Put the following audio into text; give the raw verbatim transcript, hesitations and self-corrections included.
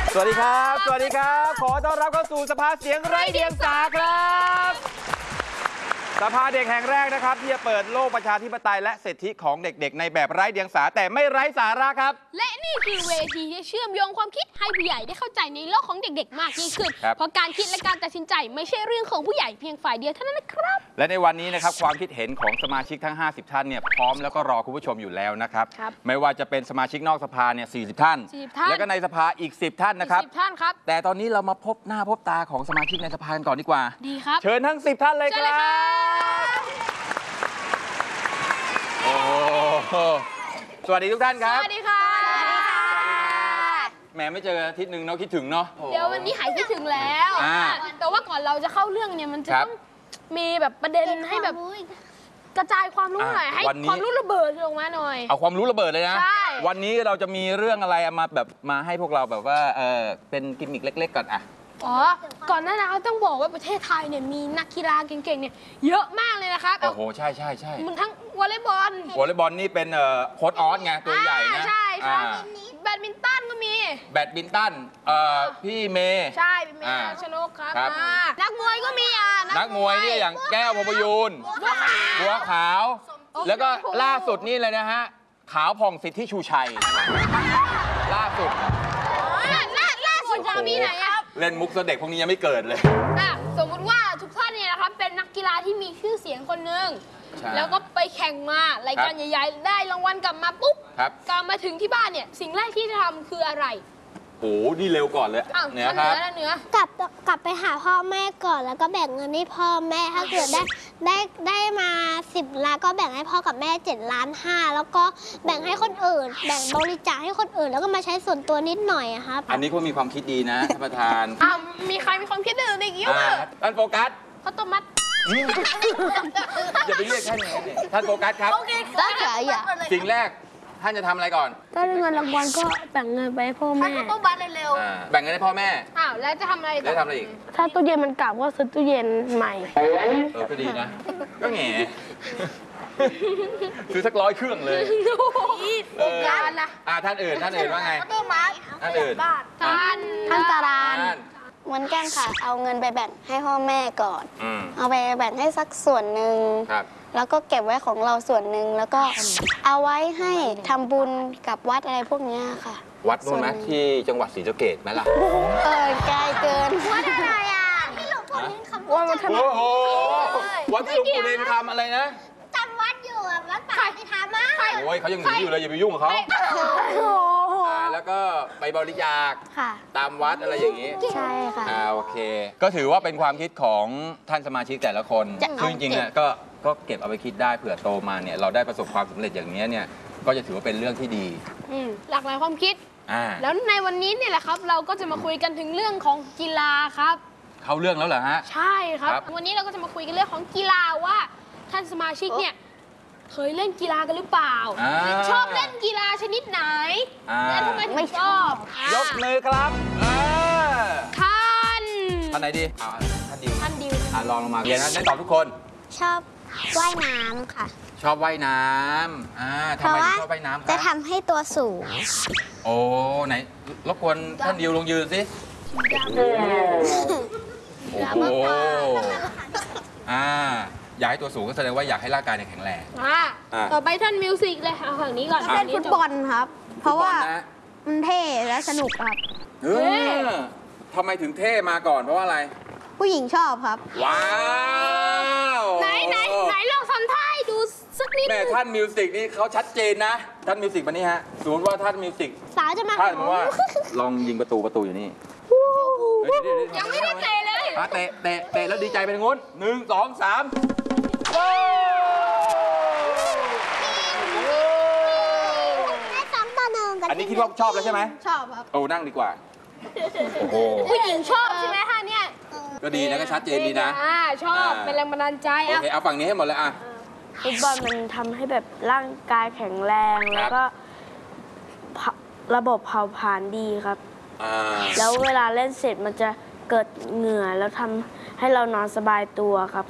สวัสดีครับสวัสดีครับขอต้อนรับเข้าสู่สภาเสียงไร้เดียงสาครับสภาเด็กแห่งแรกนะครับที่จะเปิดโลกประชาธิปไตยและสิทธิของเด็กๆในแบบไร้เดียงสาแต่ไม่ไร้สาระครับและนี่คือเวทีที่เชื่อมโยงความคิดให้ผู้ใหญ่ได้เข้าใจในโลกของเด็กๆมากยิ่งขึ้นเพราะการคิดและการตัดสินใจไม่ใช่เรื่องของผู้ใหญ่เพียงฝ่ายเดียวเท่านั้นนะครับและในวันนี้นะครับความคิดเห็นของสมาชิกทั้งห้าสิบท่านเนี่ยพร้อมแล้วก็รอคุณผู้ชมอยู่แล้วนะครับไม่ว่าจะเป็นสมาชิกนอกสภาเนี่ยสี่สิบท่านแล้วก็ในสภาอีกสิบท่านนะครับสิบท่านครับแต่ตอนนี้เรามาพบหน้าพบตาของสมาชิกในสภากันก่อนดีกว่าดีครับเชิญทั้งสิบท่านเลยครับโอ้สวัสดีทุกท่านครับสวัสดีค่ะแหมไม่เจออาทิตย์หนึ่งเนาะคิดถึงเนาะเดี๋ยววันนี้หายคิดถึงแล้วแต่ว่าก่อนเราจะเข้าเรื่องเนี่ยมันจะต้องมีแบบประเด็นให้แบบกระจายความรู้หน่อยให้ความรู้ระเบิดลงมาหน่อยเอาความรู้ระเบิดเลยนะวันนี้เราจะมีเรื่องอะไรมาแบบมาให้พวกเราแบบว่าเออเป็นกิมมิคเล็กๆก่อนอะอ๋อก่อนหน้านั้นต้องบอกว่าประเทศไทยเนี่ยมีนักกีฬาเก่งๆเนี่ยเยอะมากเลยนะครับโอ้โหใช่ใช่ใช่มันทั้งวอลเลย์บอลวอลเลย์บอลนี่เป็นโค้ชออสไงตัวใหญ่นะใช่ใช่แบดมินตันก็มีแบดมินตันพี่เมย์ใช่เมย์ชนกครับนักมวยก็มีอ่ะนักมวยนี่อย่างแก้วพบยูนบัวขาวแล้วก็ล่าสุดนี่เลยนะฮะขาวผ่องสิทธิชูชัยล่าสุดล่าสุดจะมีไหนอ่ะเล่นมุกเด็กพวกนี้ยังไม่เกิดเลยสมมุติว่าทุกท่านเนี่ยนะครับเป็นนักกีฬาที่มีชื่อเสียงคนหนึ่งแล้วก็ไปแข่งมารายการใหญ่ๆได้รางวัลกลับมาปุ๊บกลับมาถึงที่บ้านเนี่ยสิ่งแรกที่จะทำคืออะไรโอ้นี่เร็วก่อนเลยเนื้อครับเนื้อกลับกลับไปหาพ่อแม่ก่อนแล้วก็แบ่งเงินให้พ่อแม่ถ้าเกิดได้ได้ได้มาสิบล้านก็แบ่งให้พ่อกับแม่เจ็ดล้านห้าแล้วก็แบ่งให้คนอื่นแบ่งบริจาคให้คนอื่นแล้วก็มาใช้ส่วนตัวนิดหน่อยอะครับอันนี้ก็มีความคิดดีนะท่านประธานอ้าวมีใครมีความคิดอื่นอีกเยอะท่านโฟกัสข้าวต้มมัดอย่าไปเรียกท่านอย่างนี้ท่านโฟกัสครับได้ค่ะอย่าสิ่งแรกท่านจะทำอะไรก่อนถ้าได้เงินรางวัลก็แบ่งเงินไปให้พ่อแม่ข้าวต้มมัดเร็วแบ่งเงินให้พ่อแม่อ้าวแล้วจะทำอะไรแล้วทำอะไรอีกถ้าตู้เย็นมันเก่าก็ซื้อตู้เย็นใหม่เออก็ดีนะก็แง่ซื้อสักร้อยเครื่องเลยโอกาสนะอ่าท่านอื่นท่านอื่นว่าไงข้าวต้มมัดท่านอื่นท่านท่านตารานเหมือนกันค่ะเอาเงินไปแบ่งให้พ่อแม่ก่อนเอาไปแบ่งให้สักส่วนหนึ่งแล้วก็เก็บไว้ของเราส่วนหนึ่งแล้วก็เอาไว้ให้ทำบุญกับวัดอะไรพวกนี้ค่ะวัดนู่นไหมที่จังหวัดศรีสะเกษไหมล่ะเออไกลเกินวัดอะไรอ่ะที่หลวงปู่เนรคำวัดโอ้โหวัดที่หลวงปู่เนรคำอะไรนะจำวัดอยู่อ่ะวัดป่าไปทำมาโอ้ยเขายังหนีอยู่เลยอย่าไปยุ่งกับเขาแล้วก็ไปบริจาคตามวัดอะไรอย่างนี้ใช่ค่ะอ่าโอเคก็ถือว่าเป็นความคิดของท่านสมาชิกแต่ละคนซึ่งจริงๆเนี่ยก็ก็เก็บเอาไปคิดได้เผื่อโตมาเนี่ยเราได้ประสบความสำเร็จอย่างนี้เนี่ยก็จะถือว่าเป็นเรื่องที่ดีหลากหลายความคิดแล้วในวันนี้เนี่ยแหละครับเราก็จะมาคุยกันถึงเรื่องของกีฬาครับเข้าเรื่องแล้วเหรอฮะใช่ครับวันนี้เราก็จะมาคุยกันเรื่องของกีฬาว่าท่านสมาชิกเนี่ยเคยเล่นกีฬากันหรือเปล่าชอบเล่นกีฬาชนิดไหนและทำไมถึงชอบยกมือครับท่านท่านไหนดีท่านดิวท่านดิวลองลงมาเรียนนะได้ตอบทุกคนชอบว่ายน้ำค่ะชอบว่ายน้ำอ่าทำไมชอบว่ายน้ำจะทำให้ตัวสูงโอ้ไหนรบกวนท่านดิวลงยืนสิโอ้โหอ่าอยากให้ตัวสูงก็แสดงว่าอยากให้ร่างกายแข็งแรงต่อไปท่านมิวสิกเลยเอาฝั่งนี้ก่อนเล่นฟุตบอลครับเพราะว่ามันเท่และสนุกครับเออทำไมถึงเท่มาก่อนเพราะว่าอะไรผู้หญิงชอบครับว้าวไหนไหนไหนลองทำท่าให้ดูสักนิดแม่ท่านมิวสิกนี่เขาชัดเจนนะท่านมิวสิกมานี่ฮะสมมติว่าท่านมิวสิกสาวจะมาท่านบอกว่าลองยิงประตูประตูอยู่นี่ยังไม่ได้เตะเลยเตะเตะเตะแล้วดีใจไปทางโน้นหนึ่งสองสามโอ้ได้สองต่อหนึ่งอันนี้คิดว่าชอบแล้วใช่ไหมชอบครับโอ้นั่งดีกว่าโอ้โหผู้หญิงชอบใช่ไหมคะเนี่ยก็ดีนะก็ชัดเจนดีนะอ่าชอบเป็นแรงบันดาลใจโอเคเอาฝั่งนี้ให้หมดเลยอ่ะฟุตบอลมันทำให้แบบร่างกายแข็งแรงแล้วก็ระบบเผาผลาญดีครับแล้วเวลาเล่นเสร็จมันจะเกิดเหงื่อแล้วทำให้เรานอนสบายตัวครับ